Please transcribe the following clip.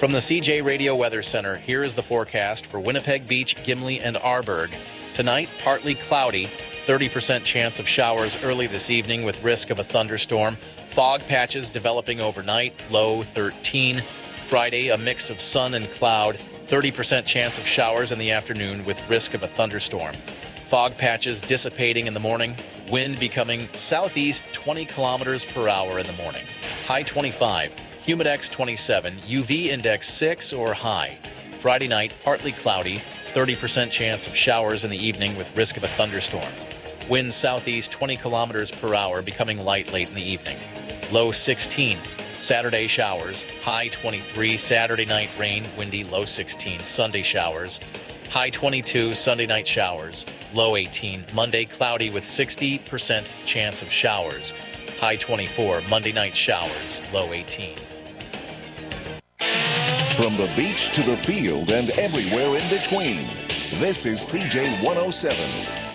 From the CJ Radio Weather Center, here is the forecast for Winnipeg Beach, Gimli, and Arborg. Tonight, partly cloudy, 30% chance of showers early this evening with risk of a thunderstorm. Fog patches developing overnight, low 13. Friday, a mix of sun and cloud, 30% chance of showers in the afternoon with risk of a thunderstorm. Fog patches dissipating in the morning, wind becoming southeast 20 kilometers per hour in the morning. High 25. Humidex 27, UV index 6 or high. Friday night, partly cloudy, 30% chance of showers in the evening with risk of a thunderstorm. Wind southeast 20 kilometers per hour, becoming light late in the evening. Low 16. Saturday showers, high 23. Saturday night rain, windy, low 16. Sunday showers, high 22. Sunday night showers, low 18. Monday cloudy with 60% chance of showers, high 24. Monday night showers, low 18. From the beach to the field and everywhere in between, this is CJ 107.